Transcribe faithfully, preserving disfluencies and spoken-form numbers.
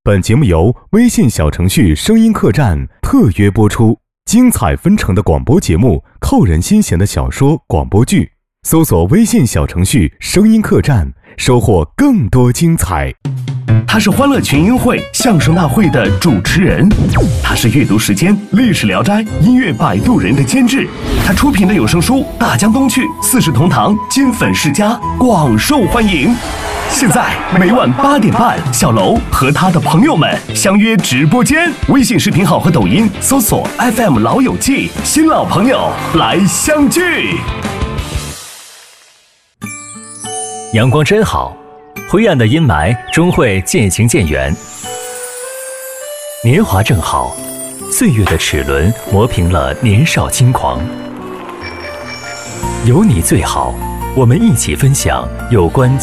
本节目由微信小程序声音客栈特约播出，精彩纷呈的广播节目，扣人心弦的小说广播剧，搜索微信小程序声音客栈，收获更多精彩。 他是欢乐群英会相声大会的主持人，他是阅读时间历史聊斋音乐摆渡人的监制，他出品的有声书大江东去四世同堂金粉世家广受欢迎。现在每晚八点半，小楼和他的朋友们相约直播间，微信视频号和抖音搜索 F M 老友记，新老朋友来相聚。 阳光真好，灰暗的阴霾终会渐行渐远。年华正好，岁月的齿轮磨平了年少轻狂。有你最好，我们一起分享有关